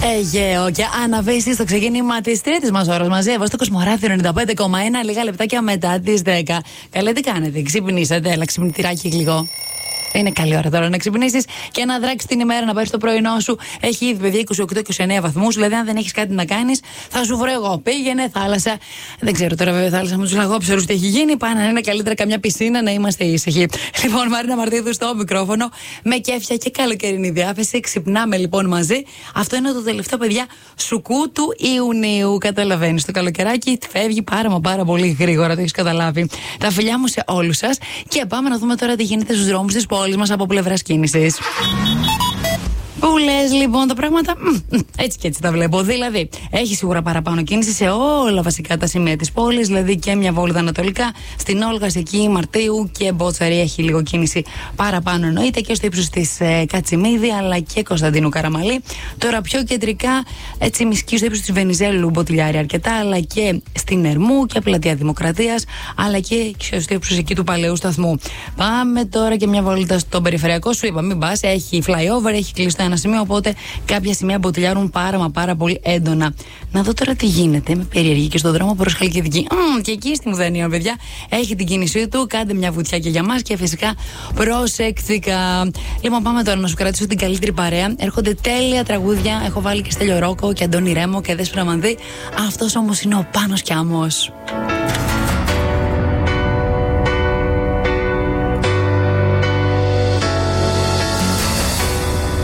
Αιγαίο και Άννα Βέση στο ξεκίνημα τη τρίτη μα ώρα μαζί. Εγώ στο Κοσμοράδιο 95,1, λίγα λεπτάκια μετά τι 10. Καλά, τι κάνετε, ξυπνήσατε, έλα ξυπνητηράκι λίγο. Είναι καλή ώρα τώρα να ξυπνήσεις και να δράξεις την ημέρα, να πάρεις το πρωινό σου. Έχει ήδη, παιδιά, 28-29 βαθμούς. Δηλαδή, αν δεν έχεις κάτι να κάνεις, θα σου βρω εγώ. Πήγαινε θάλασσα. Δεν ξέρω τώρα, βέβαια, θάλασσα με τους λαγόψερους τι έχει γίνει. Πάνε να είναι καλύτερα καμιά πισίνα να είμαστε ήσυχοι. Λοιπόν, Μαρίνα Μαρτίδου στο μικρόφωνο, με κέφια και καλοκαιρινή διάθεση. Ξυπνάμε λοιπόν μαζί. Αυτό είναι το τελευταίο, παιδιά, σουκού του Ιουνίου. Καταλαβαίνεις, το καλοκαιράκι φεύγει πάρα πολύ γρήγορα, το έχεις καταλάβει. Τα φιλιά μου σε όλους σας και πάμε να δούμε τώρα τι γίνεται στους δρόμους της πόλης μας από πλευράς κίνησης. Πού λες λοιπόν τα πράγματα, έτσι και έτσι τα βλέπω. Δηλαδή, έχει σίγουρα παραπάνω κίνηση σε όλα βασικά τα σημεία της πόλης. Δηλαδή και μια βόλτα ανατολικά, στην Όλγας εκεί, Μαρτίου και Μπότσαρη έχει λίγο κίνηση παραπάνω. Εννοείται και στο ύψος της Κατσιμίδη αλλά και Κωνσταντίνου Καραμαλή. Τώρα πιο κεντρικά, έτσι μισκή στο ύψος της Βενιζέλου, Μποτιλιάρη αρκετά, αλλά και στην Ερμού και Πλατεία Δημοκρατίας, αλλά και στο ύψος εκεί του Παλαιού Σταθμού. Πάμε τώρα και μια βόλτα στον περιφερειακό. Σου είπα, μην πας, έχει flyover, έχει κλειστό ένα σημείο, οπότε κάποια σημεία μποτιλιάρουν πάρα πολύ έντονα. Να δω τώρα τι γίνεται. Με περιεργεί και στον δρόμο προς Χαλκιδική. Και εκεί στη Μουδανία, παιδιά, έχει την κίνησή του. Κάντε μια βουτιά και για μας και φυσικά προσεκτικά. Λοιπόν, πάμε τώρα να σου κρατήσω την καλύτερη παρέα. Έρχονται τέλεια τραγούδια. Έχω βάλει και Στέλιο Ρόκο και Αντώνη Ρέμο και Δέσποινα Μανδύ. Αυτός όμως είναι ο Πάνος Κιάμος.